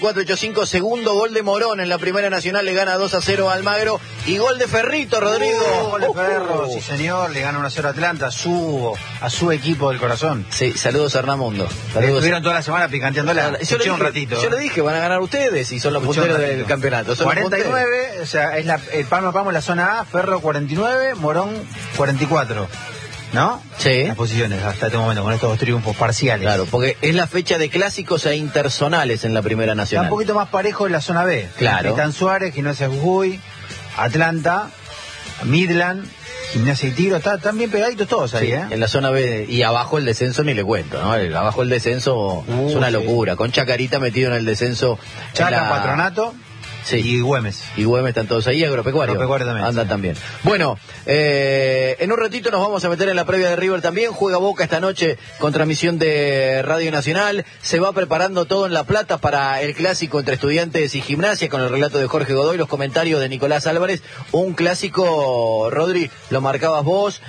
485, segundo gol de Morón en la Primera Nacional, le gana 2-0 a Almagro, y gol de Ferrito, Rodrigo. Gol de Ferro, sí señor, le gana 1-0 a Atlanta, a su equipo del corazón. Sí, saludos a Hernamundo. Saludos. Estuvieron toda la semana picanteándola, un ratito. Yo le dije, van a ganar ustedes, y son los punteros del campeonato. Son 49, o sea, es el palmo a palmo en la zona A, Ferro 49, Morón 44. ¿No? Sí. Las posiciones hasta este momento, con estos triunfos parciales. Claro, porque es la fecha de clásicos e interzonales en la Primera Nacional. Está un poquito más parejo en la zona B. Claro. Titán Suárez, Gimnasia Jujuy, Atlanta, Midland, Gimnasia y Tiro. Están bien pegaditos todos ahí, sí, en la zona B. Y abajo el descenso ni le cuento, ¿no? Abajo el descenso es una locura. Con Chacarita metido en el descenso. Chaca, Patronato. Sí. Y Güemes. Y Güemes están todos ahí, Agropecuario. Agropecuario también. Andan también. Bueno, en un ratito nos vamos a meter en la previa de River también. Juega Boca esta noche con transmisión de Radio Nacional. Se va preparando todo en La Plata para el clásico entre Estudiantes y Gimnasia, con el relato de Jorge Godoy, los comentarios de Nicolás Álvarez. Un clásico, Rodri, lo marcabas vos.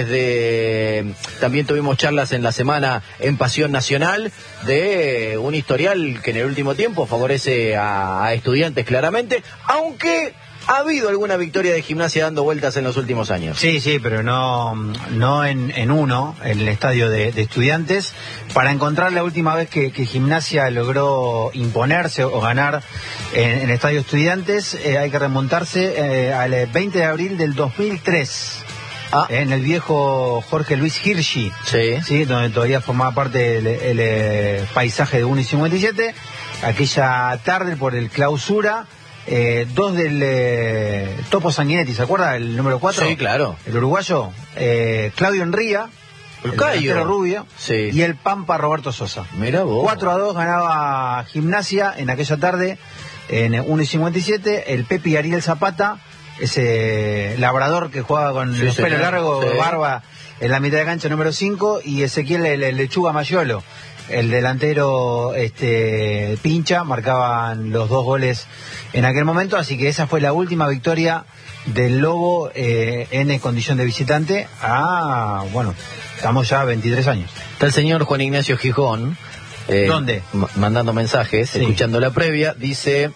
También tuvimos charlas en la semana en Pasión Nacional de un historial que en el último tiempo favorece a Estudiantes claramente, aunque ha habido alguna victoria de Gimnasia dando vueltas en los últimos años. Sí, pero no en el estadio de Estudiantes. Para encontrar la última vez que Gimnasia logró imponerse o ganar en el estadio Estudiantes, hay que remontarse al 20 de abril del 2003. En el viejo Jorge Luis Hirschi, sí, donde todavía formaba parte el paisaje de 1 y 57. Aquella tarde por el clausura, dos del Topo Sanguinetti, ¿se acuerda? El número 4. Sí, claro. El uruguayo, Claudio Enría, el delantero rubio, y el Pampa Roberto Sosa. Mirá vos. 4-2 ganaba Gimnasia en aquella tarde, en 1 y 57. El Pepe Ariel Zapata, ese labrador que jugaba con los pelos largos, barba, en la mitad de cancha, número 5, y Ezequiel el Lechuga Mayolo, el delantero pincha, marcaban los 2 goles en aquel momento. Así que esa fue la última victoria del Lobo en condición de visitante. Bueno, estamos ya a 23 años. Está el señor Juan Ignacio Gijón. ¿Dónde? Mandando mensajes, escuchando la previa. Dice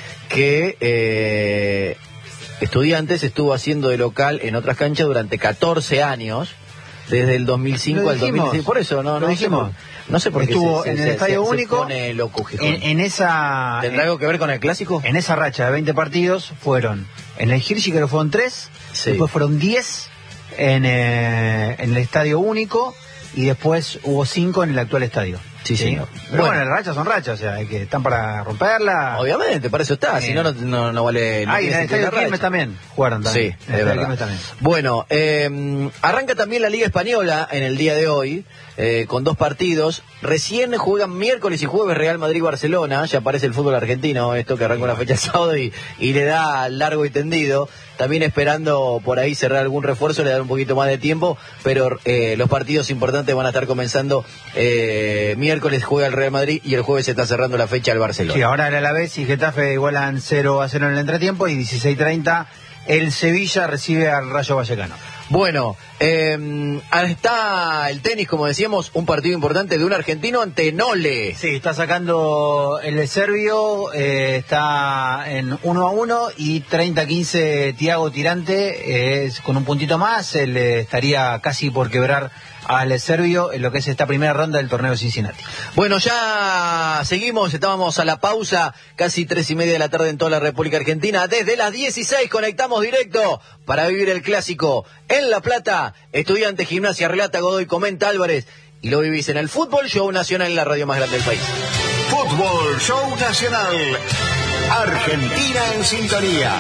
que Estudiantes estuvo haciendo de local en otras canchas durante 14 años, desde el 2005 al 2006. Por eso, no dijimos. No sé por qué estuvo en el Estadio Único. Se pone loco Gijón. En esa... ¿Tendrá algo que ver con el clásico? En esa racha de 20 partidos fueron en el Hirschi, que fueron 3, después fueron 10 en el Estadio Único, y después hubo 5 en el actual estadio. Sí, señor. Pero bueno, las rachas son rachas, o sea, que están para romperla. Obviamente, para eso está, si no vale... y en el estadio Quilmes también jugaron también. Sí, es verdad. También. Bueno, arranca también la Liga Española en el día de hoy, con 2 partidos. Recién juegan miércoles y jueves Real Madrid-Barcelona. Ya aparece el fútbol argentino, esto que arranca una fecha sábado y le da largo y tendido. También esperando por ahí cerrar algún refuerzo, le dan un poquito más de tiempo, pero los partidos importantes van a estar comenzando. Miércoles juega el Real Madrid y el jueves se está cerrando la fecha al Barcelona. Sí, ahora el Alavés y Getafe igualan 0-0 en el entretiempo, y 16:30 el Sevilla recibe al Rayo Vallecano. Bueno, está el tenis, como decíamos, un partido importante de un argentino ante Nole. Sí, está sacando el serbio, está en 1-1, y 30-15 Thiago Tirante, con un puntito más, él estaría casi por quebrar al serbio en lo que es esta primera ronda del torneo de Cincinnati. Bueno, ya seguimos, estábamos a la pausa, casi 3:30 de la tarde en toda la República Argentina. Desde las 16 conectamos directo para vivir el clásico en La Plata. Estudiantes, Gimnasia, relata Godoy, comenta Álvarez, y lo vivís en el Fútbol Show Nacional, en la radio más grande del país. Fútbol Show Nacional, Argentina en sintonía.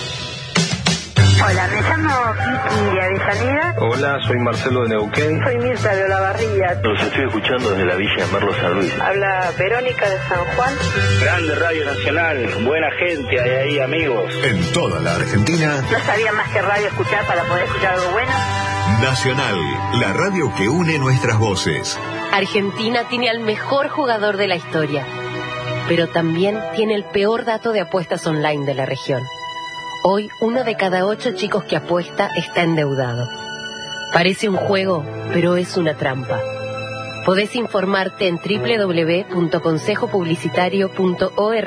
Hola, me llamo Vicky de Avellaneda. Hola, soy Marcelo de Neuquén. Soy Mirta de Olavarría. Los estoy escuchando desde la Villa de Merlo San Luis. Habla Verónica de San Juan. Grande Radio Nacional, buena gente, hay ahí amigos. En toda la Argentina. No sabía más que radio escuchar para poder escuchar algo bueno. Nacional, la radio que une nuestras voces. Argentina tiene al mejor jugador de la historia, pero también tiene el peor dato de apuestas online de la región. Hoy, 1 de cada 8 chicos que apuesta está endeudado. Parece un juego, pero es una trampa. Podés informarte en www.consejopublicitario.org.